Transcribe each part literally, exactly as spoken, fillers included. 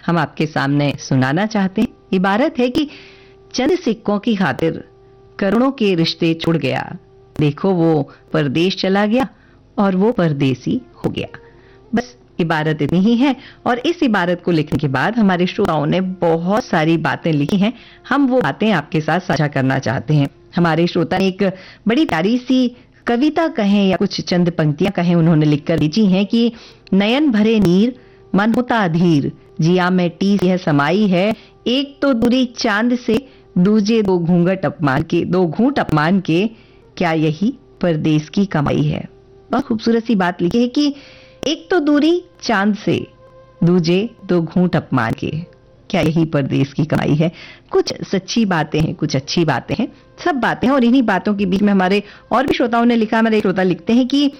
हम आपके सामने सुनाना चाहते हैं। इबारत है कि चंद सिक्कों की खातिर करोड़ों के रिश्ते छुड़ गया, देखो वो परदेश चला गया और वो परदेसी हो गया। बस इबारत इतनी ही है। और इस इबारत को लिखने के बाद हमारे श्रोताओं ने बहुत सारी बातें लिखी हैं, हम वो बातें आपके साथ साझा करना चाहते हैं। हमारे श्रोता ने एक बड़ी प्यारी सी कविता कहें या कुछ चंद पंक्तियां कहें, उन्होंने लिखकर भेजी हैं कि नयन भरे नीर मन होता अधीर, जिया में टीस यह समाई है, एक तो दूरी चांद से दूजे दो घूंघट अपमान के, दो घूंट अपमान के, क्या यही परदेश की कमाई है। बहुत खूबसूरत सी बात लिखी है कि एक तो दूरी चांद से दूजे दो घूंट अपमान के, क्या यही परदेश की कमाई है। कुछ सच्ची बातें हैं, कुछ अच्छी बातें हैं, सब बातें हैं। और इन्हीं बातों के बीच में हमारे और भी श्रोताओं ने लिखा, हमारे श्रोता लिखते हैं कि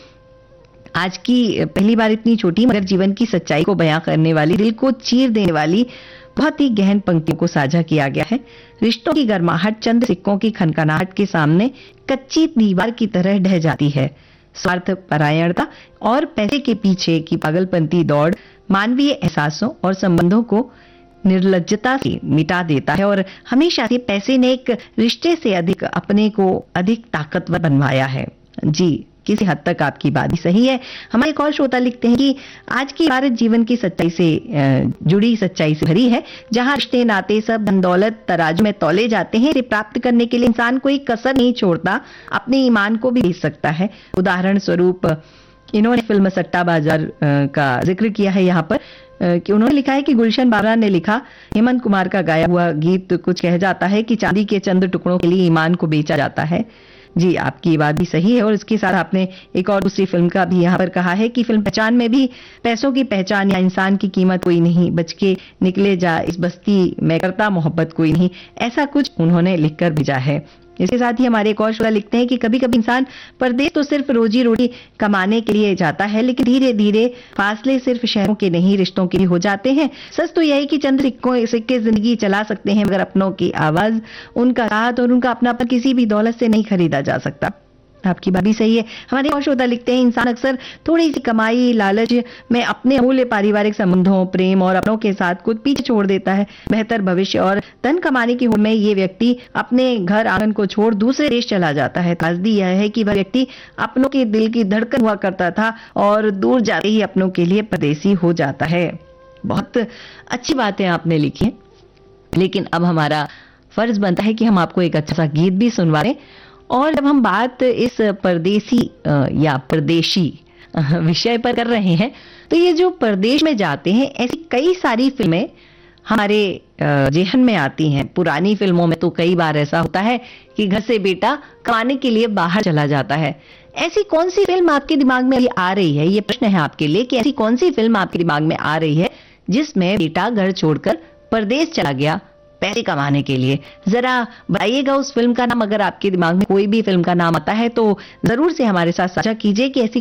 आज की पहली बार इतनी छोटी मगर जीवन की सच्चाई को बयां करने वाली, दिल को चीर देने वाली बहुत ही गहन पंक्तियों को साझा किया गया है। रिश्तों की गर्माहट चंद सिक्कों की खनखनाहट के सामने कच्ची दीवार की तरह ढह जाती है। स्वार्थ परायणता और पैसे के पीछे की पागलपंती दौड़ मानवीय एहसासों और संबंधों को निर्लज्जता से मिटा देता है और हमेशा से पैसे ने एक रिश्ते से अधिक अपने को अधिक ताकतवर बनवाया है। जी, किसी हद तक आपकी बात भी सही है। हमारे एक और श्रोता लिखते हैं कि आज की भारत जीवन की सच्चाई से जुड़ी सच्चाई से भरी है, जहां रिश्ते नाते सब धन दौलत तराजू में तौले जाते हैं। इसे प्राप्त करने के लिए इंसान कोई कसर नहीं छोड़ता, अपने ईमान को भी बेच सकता है। उदाहरण स्वरूप इन्होंने फिल्म सट्टा बाजार का जिक्र किया है यहाँ पर, कि उन्होंने लिखा है कि गुलशन बाबरा ने लिखा, हेमंत कुमार का गाया हुआ गीत कुछ कह जाता है कि चांदी के चंद टुकड़ों के लिए ईमान को बेचा जाता है। जी, आपकी बात भी सही है। और इसके साथ आपने एक और दूसरी फिल्म का भी यहाँ पर कहा है कि फिल्म पहचान में भी पैसों की पहचान या इंसान की कीमत कोई नहीं, बच के निकले जा इस बस्ती में करता मोहब्बत कोई नहीं, ऐसा कुछ उन्होंने लिखकर भेजा है। इसके साथ ही हमारे एक और श्रोता लिखते हैं कि कभी कभी इंसान परदेश तो सिर्फ रोजी रोटी कमाने के लिए जाता है, लेकिन धीरे धीरे फासले सिर्फ शहरों के नहीं रिश्तों के भी हो जाते हैं। सच तो यह है कि चंद सिक्कों सिक्के जिंदगी चला सकते हैं, मगर अपनों की आवाज, उनका साथ और उनका अपनापन किसी भी दौलत से नहीं खरीदा जा सकता। आपकी बात भी सही है। हमारे और श्रोता लिखते हैं, इंसान अक्सर थोड़ी सी कमाई लालच में अपने अमूल्य पारिवारिक संबंधों, प्रेम और अपनों के साथ खुद पीछे छोड़ देता है। बेहतर भविष्य और धन कमाने की होड़ में ये व्यक्ति अपने घर आंगन को छोड़ दूसरे देश चला जाता है। ताजदी यह है कि वह व्यक्ति अपनों के दिल की धड़कन हुआ करता था और दूर जाते ही अपनों के लिए परदेसी हो जाता है। बहुत अच्छी बातें आपने लिखी हैं, लेकिन अब हमारा फर्ज बनता है कि हम आपको एक अच्छा सा गीत भी सुनवा दें। और जब हम बात इस परदेसी या परदेशी विषय पर कर रहे हैं, तो ये जो परदेश में जाते हैं, ऐसी कई सारी फिल्में हमारे जेहन में आती हैं। पुरानी फिल्मों में तो कई बार ऐसा होता है कि घर से बेटा कमाने के लिए बाहर चला जाता है। ऐसी कौन सी फिल्म आपके दिमाग में आ रही है? ये प्रश्न है आपके लिए कि ऐसी कौन सी फिल्म आपके दिमाग में आ रही है जिसमें बेटा घर छोड़कर परदेश चला गया पैसे कमाने के लिए? जरा बताइएगा उस फिल्म का नाम। अगर आपके दिमाग में कोई भी फिल्म का नाम आता है तो जरूर से हमारे साथ साझा कीजिए कि ऐसी